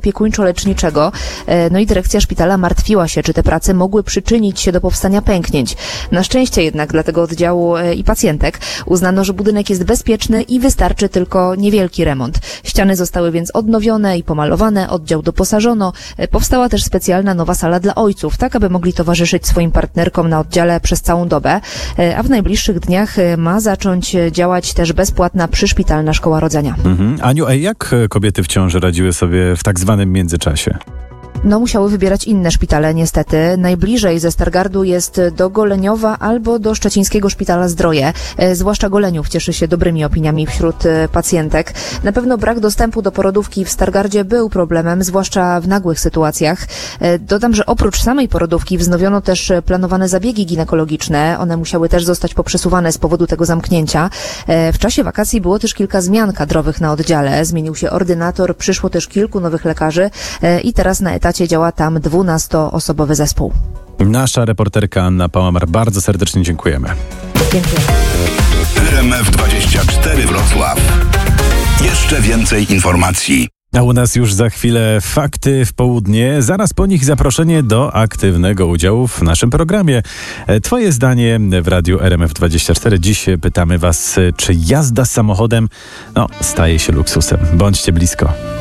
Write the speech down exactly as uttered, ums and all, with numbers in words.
opiekuńczo-leczniczego. No i dyrekcja szpitala martwiła się, czy te prace mogły przyczynić się do powstania pęknięć. Na szczęście jednak dla tego oddziału i pacjentek uznano, że budynek jest bezpieczny i wystarczy tylko niewielki remont. Ściany zostały więc odnowione i pomalowane, oddział doposażono. Powstała też specjalna nowa sala dla ojców, tak aby mogli towarzyszyć swoim partnerkom na oddziale przez całą dobę. A w najbliższych dniach ma zacząć działać też bezpłatna przyszpitalna szkoła rodzenia. Mhm. Aniu, a jak kobiety w ciąży radziły sobie w tak zwanym międzyczasie? No musiały wybierać inne szpitale niestety. Najbliżej ze Stargardu jest do Goleniowa albo do Szczecińskiego Szpitala Zdroje. E, zwłaszcza Goleniów cieszy się dobrymi opiniami wśród e, pacjentek. Na pewno brak dostępu do porodówki w Stargardzie był problemem, zwłaszcza w nagłych sytuacjach. E, dodam, że oprócz samej porodówki wznowiono też planowane zabiegi ginekologiczne. One musiały też zostać poprzesuwane z powodu tego zamknięcia. E, w czasie wakacji było też kilka zmian kadrowych na oddziale. Zmienił się ordynator, przyszło też kilku nowych lekarzy e, i teraz na etacie działa tam dwunastoosobowy zespół. Nasza reporterka Anna Pałamar, bardzo serdecznie dziękujemy. Dziękuję. R M F dwadzieścia cztery Wrocław. Jeszcze więcej informacji. A u nas już za chwilę fakty w południe, zaraz po nich zaproszenie do aktywnego udziału w naszym programie. Twoje zdanie w radiu R M F dwadzieścia cztery. Dziś pytamy Was, czy jazda samochodem no, staje się luksusem. Bądźcie blisko.